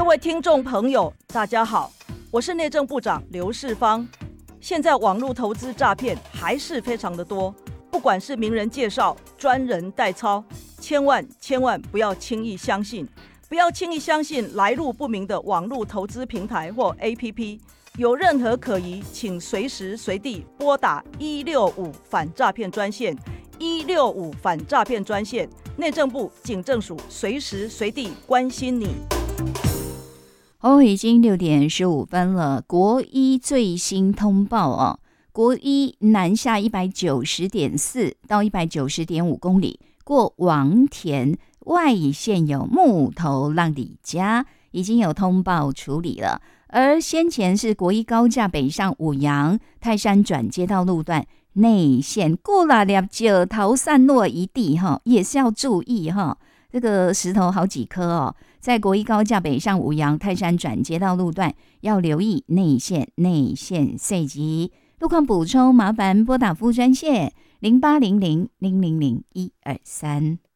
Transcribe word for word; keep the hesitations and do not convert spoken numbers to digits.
位听众朋友，大家好，我是内政部长刘世芳。现在网络投资诈骗还是非常的多，不管是名人介绍、专人代操，千万千万不要轻易相信，不要轻易相信来路不明的网络投资平台或 A P P。有任何可疑，请随时随地拨打一六五反诈骗专线，一六五反诈骗专线，内政部警政署随时随地关心你。 哦，已经六点十五分了。国一最新通报哦，国一南下一百九十点四到一百九十点五公里，过王田外现有木头浪底家，已经有通报处理了。而先前是国一高架北上五杨泰山转接道路段内线过了两九头散落一地哈，也是要注意哈。这个石头好几颗哦，在国一高架北上五杨泰山转接道路段要留意内线内线碎级。路况补充，麻烦拨打服务专线零八零零零零零一二三。